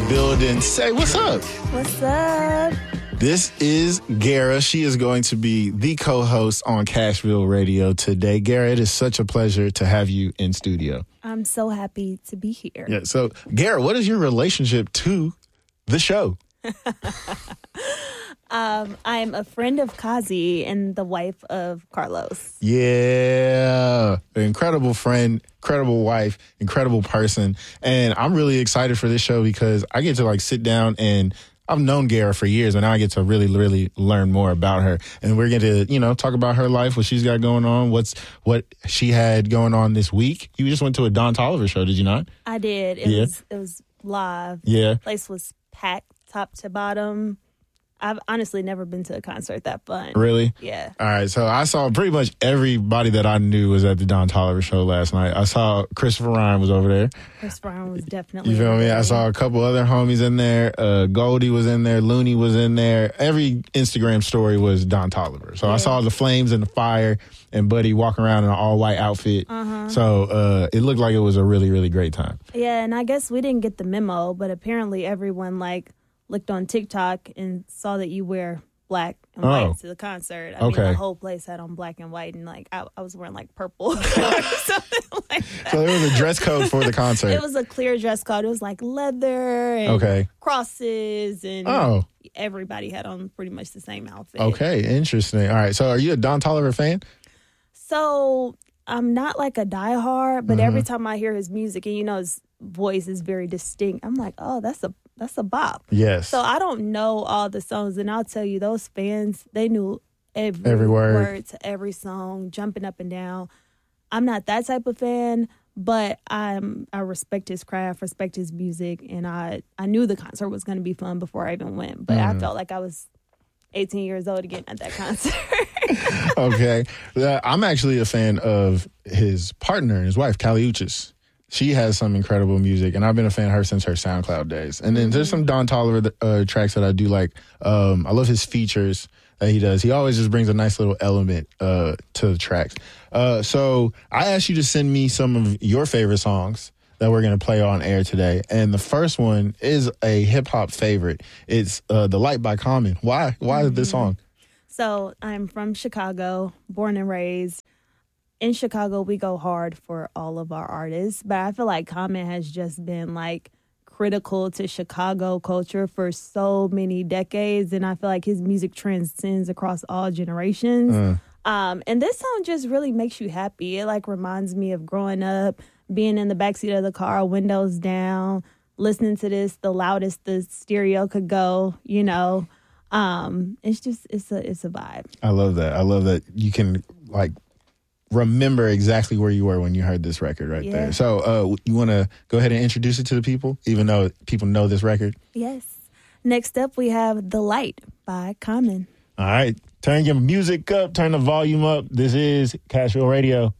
building. Say, what's up? What's up? This is Gara. She is going to be the co-host on Cashville Radio today. Gara, it is such a pleasure to have you in studio. I'm so happy to be here. Yeah. So, Gara, what is your relationship to the show? I'm a friend of Kazi and the wife of Carlos. Yeah. Incredible friend, incredible wife, incredible person. And I'm really excited for this show because I get to sit down and I've known Gara for years, and now I get to really, really learn more about her. And we're going to, talk about her life, what she's got going on, what she had going on this week. You just went to a Don Toliver show, did you not? I did. It was live. Yeah. The place was packed top to bottom. I've honestly never been to a concert that fun. Really? Yeah. All right. So I saw pretty much everybody that I knew was at the Don Toliver show last night. I saw Christopher Ryan was over there. Christopher Ryan was definitely. You feel me? there. I saw a couple other homies in there. Goldie was in there. Looney was in there. Every Instagram story was Don Toliver. So I saw the flames and the fire and Buddy walking around in an all-white outfit. So it looked like it was a really, really great time. Yeah, and I guess we didn't get the memo, but apparently everyone looked on TikTok and saw that you wear black and white to the concert. I mean, the whole place had on black and white, and I was wearing purple or something like that. So there was a dress code for the concert. It was a clear dress code. It was leather and crosses, and everybody had on pretty much the same outfit. Okay, interesting. All right, so are you a Don Toliver fan? So I'm not a diehard, but every time I hear his music, and his voice is very distinct, I'm like, oh, that's a bop. Yes. So I don't know all the songs, and I'll tell you, those fans, they knew every word to every song, jumping up and down. I'm not that type of fan, but I respect his craft, respect his music, and I knew the concert was going to be fun before I even went, but I felt like I was 18 years old again at that concert. Okay. I'm actually a fan of his partner and his wife, Kali Uchis. She has some incredible music, and I've been a fan of her since her SoundCloud days. And then there's some Don Toliver tracks that I do like. I love his features that he does. He always just brings a nice little element to the tracks. So I asked you to send me some of your favorite songs that we're going to play on air today. And the first one is a hip-hop favorite. It's The Light by Common. Why? Why this song? So I'm from Chicago, born and raised. In Chicago, we go hard for all of our artists, but I feel like Common has just been critical to Chicago culture for so many decades, and I feel like his music transcends across all generations. And this song just really makes you happy. It reminds me of growing up, being in the backseat of the car, windows down, listening to this the loudest the stereo could go. It's a vibe. I love that. I love that you can remember exactly where you were when you heard this record there. So you want to go ahead and introduce it to the people, even though people know this record? Yes. Next up, we have The Light by Common. All right. Turn your music up. Turn the volume up. This is Cashville Radio.